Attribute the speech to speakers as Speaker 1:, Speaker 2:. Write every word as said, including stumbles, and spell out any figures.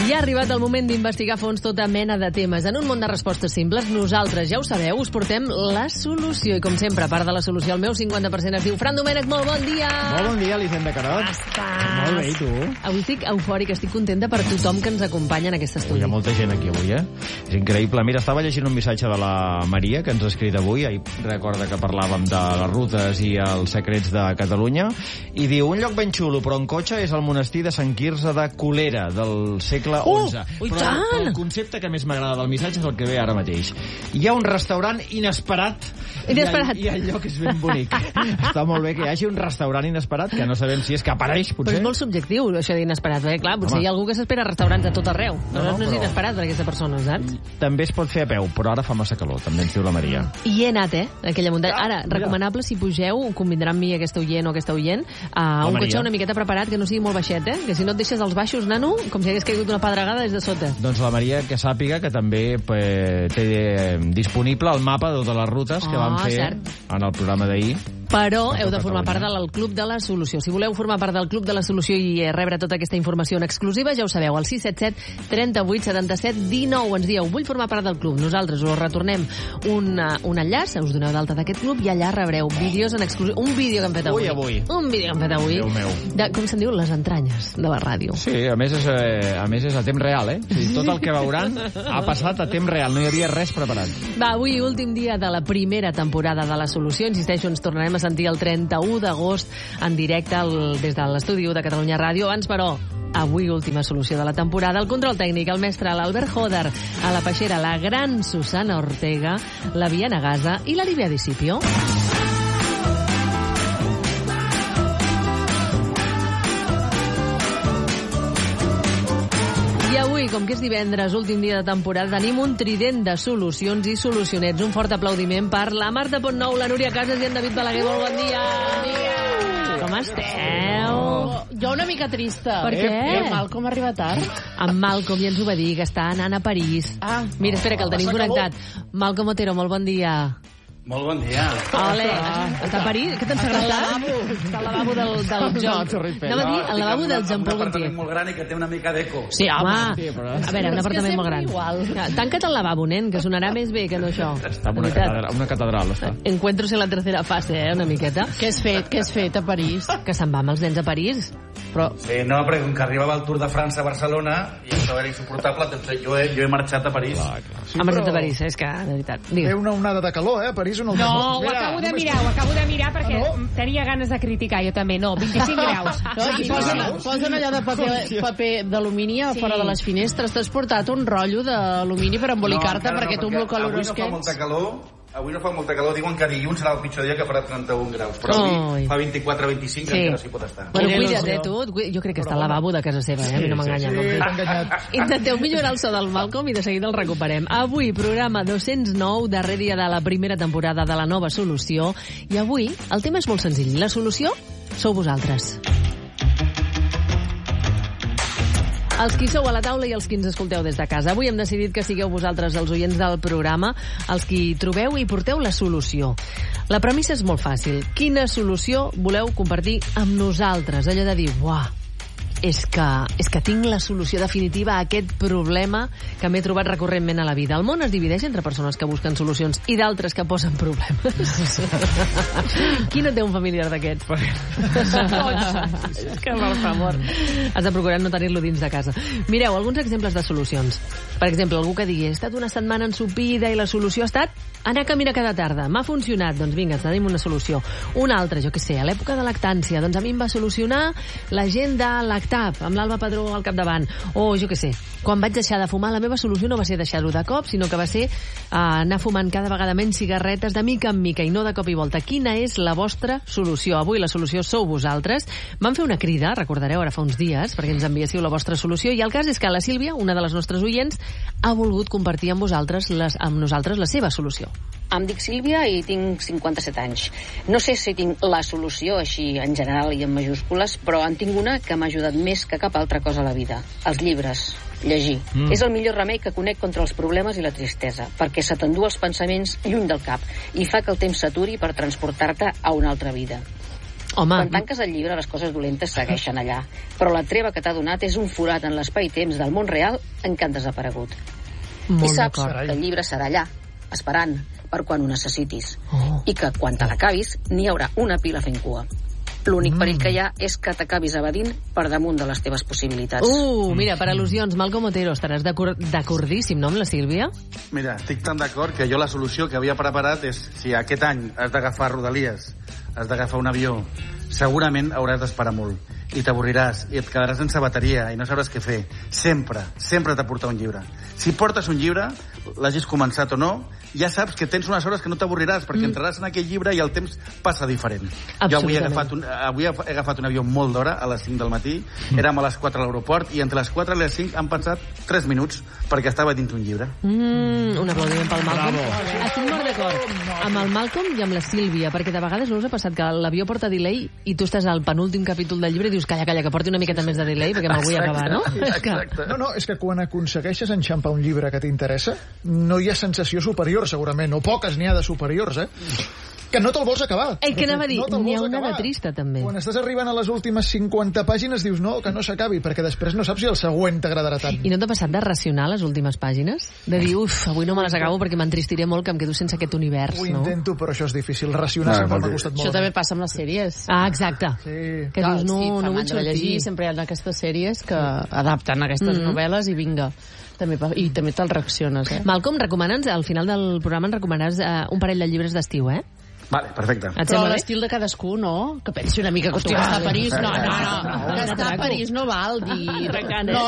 Speaker 1: I ha arribat el moment d'investigar a fons tota mena de temes. En un món de respostes simples, nosaltres, ja ho sabeu, us portem la solució. I com sempre, a part de la solució, el meu cinquanta per cent es diu Fran Domènech, molt bon dia!
Speaker 2: Molt bon dia, Elisenda Carot.
Speaker 1: Com estàs?
Speaker 2: Molt bé, i tu?
Speaker 1: Avui estic eufòrica, estic contenta per tothom que ens acompanya en aquest estudi.
Speaker 2: Hi ha molta gent aquí avui, eh? És increïble. Mira, estava llegint un missatge de la Maria, que ens ha escrit avui. Ahir recorda que parlàvem de les rutes i els secrets de Catalunya. I diu, un lloc ben xulo, però en cotxe, és el monestir de Sant Quirze de Colera, del segle onze.
Speaker 1: Uh,
Speaker 2: però, però el concepte que més m'agrada del missatge és el que ve ara mateix. Hi ha un restaurant inesperat,
Speaker 1: Inesperat.
Speaker 2: I, el, i el lloc és ben bonic. Està molt bé que hi hagi un restaurant inesperat, que no sabem si és que apareix, potser.
Speaker 1: Però és molt subjectiu, això d'inesperat, perquè clar, potser
Speaker 2: Home.
Speaker 1: hi ha algú que s'espera a restaurants a tot arreu. No, no, no és
Speaker 2: però-
Speaker 1: inesperat per aquesta persona, saps?
Speaker 2: També es pot fer a peu, però ara fa massa calor, també ens diu la Maria.
Speaker 1: I he anat, eh, a aquella muntanya.
Speaker 2: Ah,
Speaker 1: Ara,
Speaker 2: mira.
Speaker 1: recomanable, si pugeu, convindrà amb mi aquesta oient o aquesta oient, a un
Speaker 2: Maria.
Speaker 1: cotxe una miqueta preparat, que no sigui molt baixet, eh? Que si no et deixes als baixos, nano, com si hagués caigut una pedregada des de sota.
Speaker 2: Doncs la Maria que sàpiga que també eh, té eh, disponible el mapa de totes les rutes que
Speaker 1: Ah,
Speaker 2: vam fer
Speaker 1: cert.
Speaker 2: en el programa d'ahir.
Speaker 1: Però
Speaker 2: Per
Speaker 1: heu de
Speaker 2: tot
Speaker 1: formar part
Speaker 2: Catalunya.
Speaker 1: del Club de la Solució. Si voleu formar part del Club de la Solució i eh, rebre tota aquesta informació en exclusiva, ja ho sabeu, al sis set set, trenta-vuit, setanta-set, dinou. Ens dieu, vull formar part del club. Nosaltres us retornem un, uh, un enllaç, us doneu d'alta d'aquest club i allà rebreu vídeos en exclusiva. Un vídeo que hem fet avui.
Speaker 2: Ui, avui.
Speaker 1: Un vídeo que hem fet avui.
Speaker 2: Déu meu.
Speaker 1: De, com se'n diu? Les entranyes de la ràdio.
Speaker 2: Sí, a més és, eh, a més és a temps real, eh? O sigui, tot el que veuran ha passat a temps real, no hi havia res preparat.
Speaker 1: Va, avui, últim dia de la primera temporada de la Solució. Insisteixo, ens tornarem a sentir el trenta-u d'agost en directe el, des de l'estudi u de Catalunya Ràdio. Abans, però, avui última solució de la temporada. El control tècnic, el mestre, l'Albert Joder, a la peixera, la gran Susana Ortega, la Viana Gaza i la Lívia Discipio. I avui, com que és divendres, últim dia de temporada, tenim un trident de solucions i solucionets. Un fort aplaudiment per la Marta Pontnou, la Núria Casas i en David Balaguer. Molt bon dia! Bon dia! Com esteu?
Speaker 3: Jo una mica trista.
Speaker 1: Per què?
Speaker 3: El Malcolm arriba tard.
Speaker 1: En Malcolm ja ens ho va dir, que està anant a París.
Speaker 3: Ah.
Speaker 1: Mira, espera, que el tenim connectat. Malcolm Otero, molt bon dia.
Speaker 4: Molt bon dia.
Speaker 1: Ole, està a París? Què t'han segrestat? Està al lavabo del, del John.
Speaker 2: Torripell.
Speaker 1: Anava a dir, al lavabo del Jean Paul
Speaker 4: Un apartament
Speaker 1: Gaultier.
Speaker 4: molt gran i que té una mica d'eco.
Speaker 1: Sí, home.
Speaker 2: Sí, però-
Speaker 1: A veure, un
Speaker 3: És que
Speaker 1: apartament molt
Speaker 3: sempre
Speaker 1: gran.
Speaker 3: igual.
Speaker 1: Ja, tanca't el lavabo, nen, que sonarà més bé que no això.
Speaker 2: Està en una
Speaker 1: Veritat.
Speaker 2: catedral, una catedral està.
Speaker 1: Encuentros en la tercera fase, eh, una miqueta.
Speaker 3: Què has fet? Què has fet a París?
Speaker 1: Que se'n va amb els nens a París. Però
Speaker 4: Sí, no, perquè com que arribava el Tour de França a Barcelona i això era insuportable, doncs jo he, jo he marxat a París.
Speaker 2: Clar, clar.
Speaker 1: sí, ha marxat a París, és que, de veritat.
Speaker 5: Té
Speaker 1: Digues.
Speaker 5: una onada de calor, eh? A París una onada.
Speaker 6: No, ho acabo de mirar, ho acabo de mirar perquè
Speaker 5: Ah, no?
Speaker 6: tenia ganes de criticar, jo també. No, vint-i-cinc graus.
Speaker 3: No, i posen, posen allò de paper, paper d'alumini a
Speaker 6: Sí.
Speaker 3: fora de les finestres. T'has portat un rotllo d'alumini per embolicar-te
Speaker 4: encara
Speaker 3: perquè tu amb el calorós
Speaker 4: avui
Speaker 3: que
Speaker 4: no fa
Speaker 3: ets...
Speaker 4: molta calor, avui no fa molta calor, diuen que dilluns serà el pitjor dia, que farà trenta-un graus, però avui
Speaker 1: Ai.
Speaker 4: fa vint-i-quatre vint-i-cinc,
Speaker 1: Sí.
Speaker 4: encara s'hi pot estar.
Speaker 1: Bueno,
Speaker 3: Quina
Speaker 1: cuida't, eh,
Speaker 3: il·lusió.
Speaker 1: tu. Jo crec que està al lavabo de casa seva, eh? A mi no m'enganya.
Speaker 5: Sí,
Speaker 1: no.
Speaker 5: t'ha enganyat.
Speaker 1: Intenteu millorar el so del Malcolm i de seguida el recuperem. Avui, programa dos-cents nou, darrer dia de la primera temporada de la nova solució. I avui, el tema és molt senzill. La solució sou vosaltres. Els qui sou a la taula i els qui ens escolteu des de casa. Avui hem decidit que sigueu vosaltres els oients del programa, els qui trobeu i porteu la solució. La premissa és molt fàcil. Quina solució voleu compartir amb nosaltres? Allò de dir, uah, és que, és que tinc la solució definitiva a aquest problema que m'he trobat recurrentment a la vida. El món es divideix entre persones que busquen solucions i d'altres que posen problemes. Qui no té un familiar d'aquests? És que, per favor, has de procurar no tenir-lo dins de casa. Mireu, alguns exemples de solucions. Per exemple, algú que digui, he estat una setmana ensopida i la solució ha estat anar a caminar cada tarda. M'ha funcionat, doncs vinga, ens tenim una solució. Una altra, jo què sé, a l'època de lactància, doncs a mi em va solucionar la gent de Lactap, amb l'Alba Padró al capdavant. O jo què sé, quan vaig deixar de fumar, la meva solució no va ser deixar-ho de cop, sinó que va ser uh, anar fumant cada vegada menys cigarretes de mica en mica i no de cop i volta. Quina és la vostra solució? Avui la solució sou vosaltres. Vam fer una crida, recordareu, ara fa uns dies, perquè ens enviéssiu la vostra solució, i el cas és que la Sílvia, una de les nostres oients, ha volgut compartir amb vosaltres les, amb nosaltres la seva solució.
Speaker 7: Em dic Sílvia i tinc cinquanta-set anys. No sé si tinc la solució així en general i en majúscules, però en tinc una que m'ha ajudat més que cap altra cosa a la vida. Els llibres. Llegir. Mm. És el millor remei que conec contra els problemes i la tristesa, perquè se t'endú els pensaments lluny del cap i fa que el temps s'aturi per transportar-te a una altra vida.
Speaker 1: Home.
Speaker 7: Quan tanques el llibre, les coses dolentes segueixen allà. Però la treva que t'ha donat és un forat en l'espai-temps del món real en què han desaparegut.
Speaker 1: Molt
Speaker 7: I saps
Speaker 1: d'acord.
Speaker 7: que el llibre serà allà, esperant per quan ho necessitis.
Speaker 1: Oh.
Speaker 7: I que quan te l'acabis n'hi haurà una pila fent cua. L'únic
Speaker 1: Mm.
Speaker 7: perill que hi ha és que t'acabis evadint per damunt de les teves possibilitats.
Speaker 1: Uh, mira, per al·lusions, Malcom Otero, estaràs d'acord- d'acordíssim, no, amb la Sílvia?
Speaker 4: Mira, estic tan d'acord que jo la solució que havia preparat és si aquest any has d'agafar Rodalies, has d'agafar un avió, segurament hauràs d'esperar molt i t'avorriràs i et quedaràs sense bateria i no sabràs què fer. Sempre, sempre t'ha portat un llibre. Si portes un llibre, l'hagis començat o no, ja saps que tens unes hores que no t'avorriràs perquè mm. entraràs en aquell llibre i el temps passa diferent. Jo avui he agafat un, avui he agafat un avió molt d'hora, a les cinc del matí, mm. érem a les quatre a l'aeroport i entre les quatre i les cinc han passat tres minuts perquè estava dins un llibre.
Speaker 1: Mm, un aplaudiment pel Malcolm. Estic molt d'acord amb el Malcolm i amb la Sílvia, perquè de vegades no us ha passat que l'avió porta delay i tu estàs al penúltim capítol del llibre i dius, calla, calla, que porti una miqueta més de delay perquè me'l vull acabar, no?
Speaker 4: Exacte.
Speaker 5: No, no, és que quan aconsegueixes enxampar un llibre que t'interessa, no hi ha sensació superior, segurament, o poques n'hi ha de superiors, eh? Que no te'l vols acabar.
Speaker 1: Ei, que anava a dir,
Speaker 5: No te'l
Speaker 1: n'hi ha
Speaker 5: vols
Speaker 1: una
Speaker 5: acabar.
Speaker 1: de trista, també.
Speaker 5: Quan estàs arribant a les últimes cinquanta pàgines dius no, que no s'acabi, perquè després no saps si el següent t'agradarà tant.
Speaker 1: I no t'ha passat de racionar les últimes pàgines? De dir, uf, avui no me les acabo perquè m'entristiré molt que em quedo sense aquest univers,
Speaker 5: Ho
Speaker 1: no?
Speaker 5: intento, però això és difícil. Racionar
Speaker 4: Ah,
Speaker 5: sempre
Speaker 4: molt
Speaker 5: m'ha
Speaker 4: bé.
Speaker 5: costat molt.
Speaker 3: Això també passa amb les sèries.
Speaker 1: Ah, exacte.
Speaker 5: Sí.
Speaker 1: Que dius, no,
Speaker 3: sí, fa
Speaker 1: no vull
Speaker 3: mandra
Speaker 1: sortir.
Speaker 3: llegir, sempre hi ha aquestes sèries que adapten aquestes
Speaker 1: Mhm.
Speaker 3: novel·les i vinga. També, pa- I també te'l reacciones, eh?
Speaker 1: Malcolm, recomana'ns, al final del programa ens recomanaràs eh, un parell de llibres d'estiu, eh?
Speaker 4: Vale, perfecte.
Speaker 1: Et
Speaker 3: Però
Speaker 1: sembla bé?
Speaker 3: l'estil de cadascú, no? Que pensi una mica que, hòstia, que està a París. No, no, no. Que està a París no val dir...
Speaker 1: Arrencant, eh?
Speaker 3: No,